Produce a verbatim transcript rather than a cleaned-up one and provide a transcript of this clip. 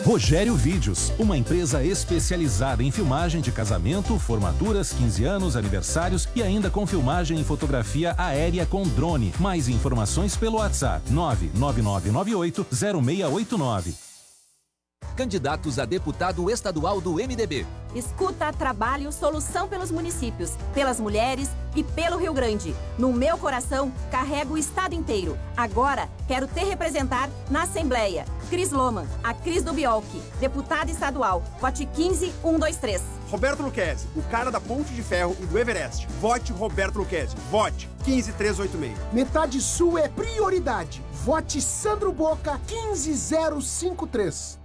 Rogério Vídeos, uma empresa especializada em filmagem de casamento, formaturas, quinze anos, aniversários e ainda com filmagem e fotografia aérea com drone. Mais informações pelo WhatsApp nove nove nove nove oito zero seis oito nove. Candidatos a deputado estadual do M D B. Escuta, trabalho, solução pelos municípios, pelas mulheres e pelo Rio Grande. No meu coração, carrego o estado inteiro. Agora, quero te representar na Assembleia. Cris Loman, a Cris do Biolchi, deputada estadual. Vote quinze um dois três. Roberto Luquezzi, o cara da Ponte de Ferro e do Everest. Vote Roberto Luquezzi. Vote quinze três oito seis. Metade Sul é prioridade. Vote Sandro Boca quinze zero cinco três.